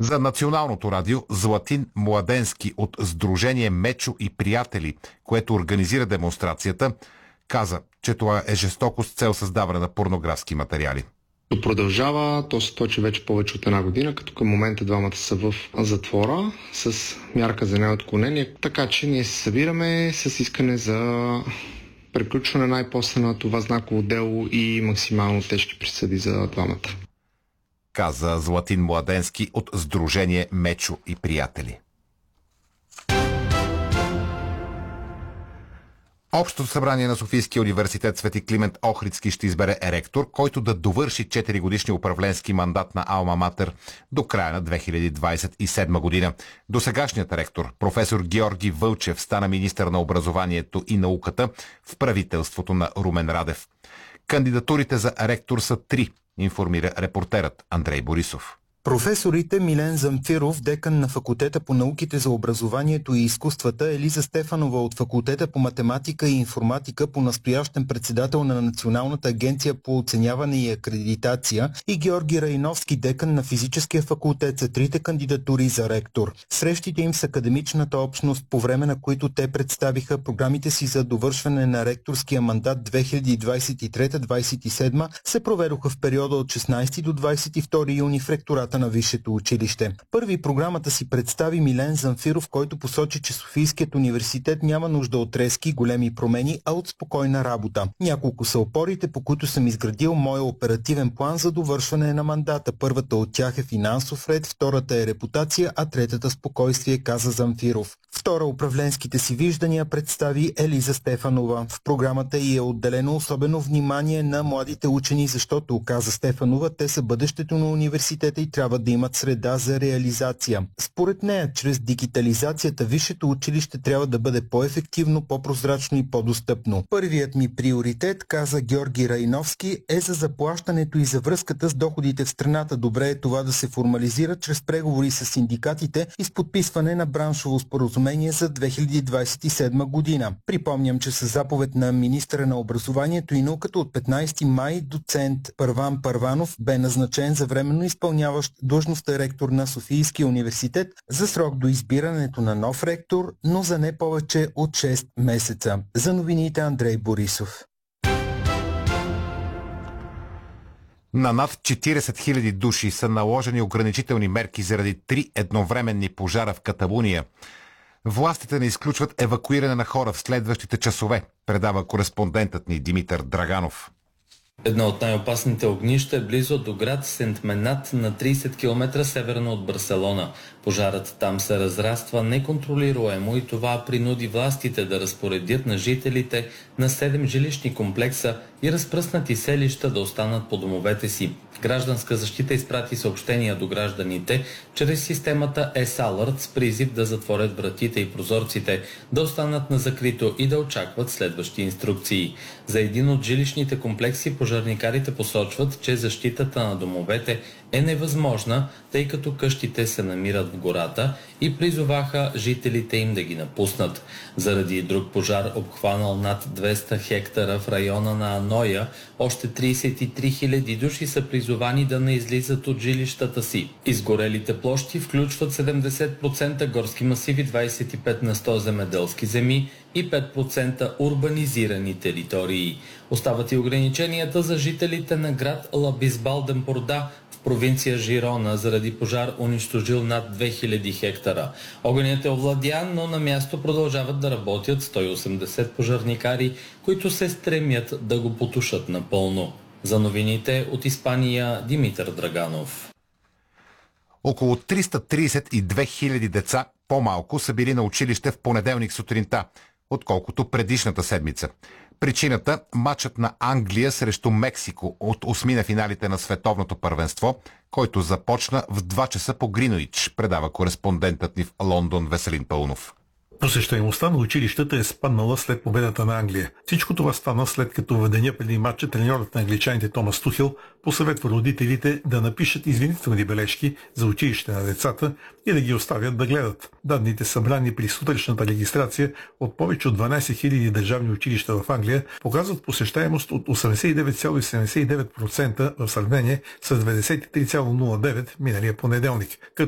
За Националното радио Златин Младенски от Сдружение Мечо и приятели, което организира демонстрацията, каза, че това е жестоко с цел създаване на порнографски материали. Продължава, то се точи вече повече от една година, като към момента двамата са в затвора с мярка за неотклонение, така че ние се събираме с искане за приключване най-после на това знаково дело и максимално тежки присъди за двамата. Каза Златин Младенски от Сдружение Мечо и приятели. Общото събрание на Софийския университет Свети Климент Охридски ще избере ректор, който да довърши 4-годишния управленски мандат на Алма Матер до края на 2027 година. Досегашният ректор, професор Георги Вълчев, стана министър на образованието и науката в правителството на Румен Радев. Кандидатурите за ректор са 3, информира репортерът Андрей Борисов. Професорите Милен Замфиров, декан на факултета по науките за образованието и изкуствата, Елиза Стефанова от факултета по математика и информатика, по настоящен председател на Националната агенция по оценяване и акредитация, и Георги Райновски, декан на физическия факултет, са трите кандидатури за ректор. Срещите им с академичната общност, по време на които те представиха програмите си за довършване на ректорския мандат 2023-2027, се проведоха в периода от 16 до 22 юни в ректората на висшето училище. Първи програмата си представи Милен Замфиров, който посочи, че Софийският университет няма нужда от резки и големи промени, а от спокойна работа. Няколко са опорите, по които съм изградил моя оперативен план за довършване на мандата. Първата от тях е финансов ред, втората е репутация, а третата спокойствие, каза Замфиров. Втора управленските си виждания представи Елиза Стефанова. В програмата й е отделено особено внимание на младите учени, защото, каза Стефанова, те са бъдещето на университета и трябва да имат среда за реализация. Според нея, чрез дигитализацията висшето училище трябва да бъде по-ефективно, по-прозрачно и по-достъпно. Първият ми приоритет, каза Георги Райновски, е за заплащането и за връзката с доходите в страната. Добре е това да се формализира чрез преговори с синдикатите и с подписване на браншово споразумение за 2027 година. Припомням, че със заповед на министъра на образованието и науката от 15 май доцент Първан Първанов бе назначен за временно изпълняващ длъжността ректор на Софийския университет за срок до избирането на нов ректор, но за не повече от 6 месеца. За новините Андрей Борисов. На над 40 000 души са наложени ограничителни мерки заради 3 едновременни пожара в Каталуния. Властите не изключват евакуиране на хора в следващите часове, предава кореспондентът ни Димитър Драганов. Едно от най-опасните огнища е близо до град Сент-Менат на 30 км северно от Барселона. Пожарът там се разраства неконтролируемо и това принуди властите да разпоредят на жителите на 7 жилищни комплекса и разпръснати селища да останат по домовете си. Гражданска защита изпрати съобщения до гражданите чрез системата S-Alert с призив да затворят вратите и прозорците, да останат на закрито и да очакват следващи инструкции. За един от жилищните комплекси пожарникарите посочват, че защитата на домовете е невъзможна, тъй като къщите се намират в гората и призоваха жителите им да ги напуснат. Заради друг пожар, обхванал над 200 хектара в района на Аноя, още 33 000 души са призовани да не излизат от жилищата си. Изгорелите площи включват 70% горски масиви, 25 на 100 земеделски земи и 5% урбанизирани територии. Остават и ограниченията за жителите на град Лабисбал де Емпорда в провинция Жирона заради пожар, унищожил над 2000 хектара. Огънят е овладян, но на място продължават да работят 180 пожарникари, които се стремят да го потушат напълно. За новините от Испания, Димитър Драганов. Около 332 000 деца по-малко са били на училище в понеделник сутринта, отколкото предишната седмица. Причината – матчът на Англия срещу Мексико от осмина финалите на световното първенство, който започна в 2 часа по Гринович, предава кореспондентът ни в Лондон Веселин Пълнов. Посещаемостта на училищата е спаднала след победата на Англия. Всичко това стана след като в деня преди матча треньорът на англичаните Томас Тухел посъветва родителите да напишат извинителни бележки за училище на децата и да ги оставят да гледат. Данните, събрани при сутрешната регистрация от повече от 12 000 държавни училища в Англия, показват посещаемост от 89,79% в сравнение с 93,09% миналия понеделник, като